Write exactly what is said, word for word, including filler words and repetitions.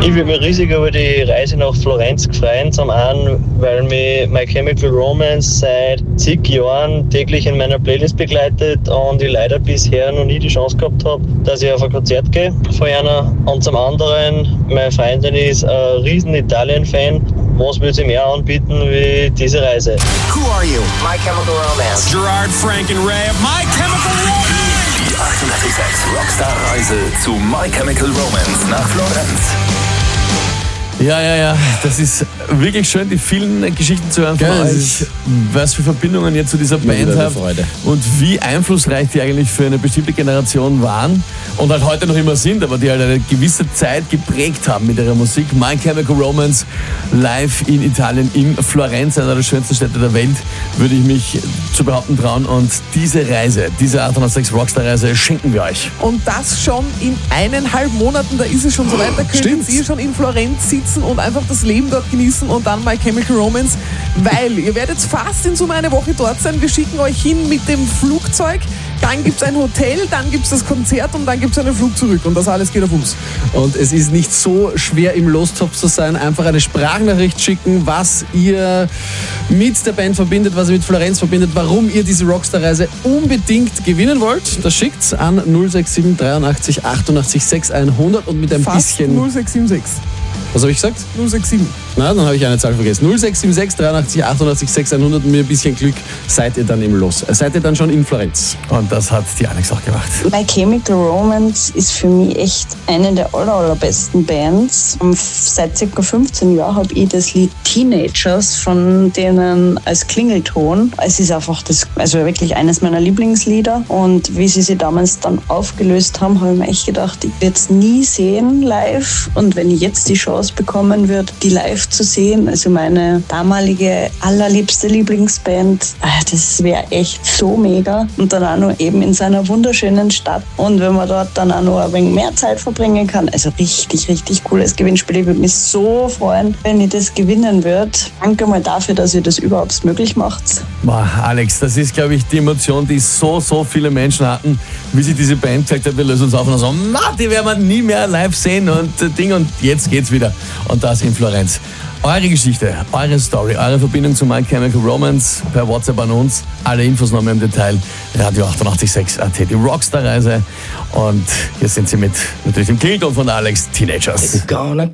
Ich würde mich riesig über die Reise nach Florenz freuen. Zum einen, weil mich My Chemical Romance seit zig Jahren täglich in meiner Playlist begleitet und ich leider bisher noch nie die Chance gehabt habe, dass ich auf ein Konzert gehe von einer. Und zum anderen, meine Freundin ist ein riesen Italien-Fan. Was will sie mehr anbieten wie diese Reise? Who Are You? My Chemical Romance. Gerard, Frank and Ray of My Chemical Romance. Die achtundachtzig Komma sechs Rockstar-Reise zu My Chemical Romance nach Florenz. Ja, ja, ja, das ist wirklich schön, die vielen Geschichten zu hören von Ja, euch, was für Verbindungen ihr zu dieser Band habt und wie einflussreich die eigentlich für eine bestimmte Generation waren und halt heute noch immer sind, aber die halt eine gewisse Zeit geprägt haben mit ihrer Musik. My Chemical Romance live in Italien, in Florenz, einer der schönsten Städte der Welt, würde ich mich zu behaupten trauen. Und diese Reise, diese achthundertsechs Rockstar-Reise schenken wir euch. Und das schon in eineinhalb Monaten, da ist es schon so weit, da könnt ihr schon in Florenz sitzen und einfach das Leben dort genießen und dann My Chemical Romance, weil ihr werdet fast in Summe eine Woche dort sein. Wir schicken euch hin mit dem Flugzeug, dann gibt es ein Hotel, dann gibt es das Konzert und dann gibt es einen Flug zurück und das alles geht auf uns. Und es ist nicht so schwer, im Lostopf zu sein. Einfach eine Sprachnachricht schicken, was ihr mit der Band verbindet, was ihr mit Florenz verbindet, warum ihr diese Rockstar-Reise unbedingt gewinnen wollt. Das schickt's an null sechs sieben dreiundachtzig achtundachtzig sechshundert und mit ein Fast bisschen... null sechs sieben sechs. Was habe ich gesagt? null sechs sieben. Na, dann habe ich eine Zahl vergessen. null sechs sieben sechs dreiundachtzig achtundachtzig sechshundert und mit ein bisschen Glück seid ihr dann im Los. Seid ihr dann schon in Florenz. Und das hat die Alex auch gemacht. My Chemical Romance ist für mich echt eine der aller, allerbesten Bands. Seit circa fünfzehn Jahren habe ich das Lied Teenagers von denen als Klingelton. Es ist einfach das, also wirklich eines meiner Lieblingslieder. Und wie sie sie damals dann aufgelöst haben, habe ich mir echt gedacht, ich werde es nie sehen live. Und wenn ich jetzt die Chance bekommen würde, die live zu sehen, also meine damalige allerliebste Lieblingsband, das wäre echt so mega. Und dann auch noch eben in seiner wunderschönen Stadt. Und wenn man dort dann auch noch ein wenig mehr Zeit verbringen kann, also richtig, richtig cooles Gewinnspiel. Ich würde mich so freuen, wenn ich das gewinnen würde. Danke mal dafür, dass ihr das überhaupt möglich macht. Boah, Alex, das ist, glaube ich, die Emotion, die so, so viele Menschen hatten, wie sich diese Band gesagt hat, wir lösen uns auf und so, na, die werden wir nie mehr live sehen und äh, Ding und jetzt geht's wieder. Und das in Florenz. Eure Geschichte, eure Story, eure Verbindung zu My Chemical Romance per WhatsApp an uns. Alle Infos nochmal im Detail. Radio achtundachtzig Komma sechs Punkt at, die Rockstar-Reise. Und hier sind sie mit natürlich dem Klingelton von Alex, Teenagers.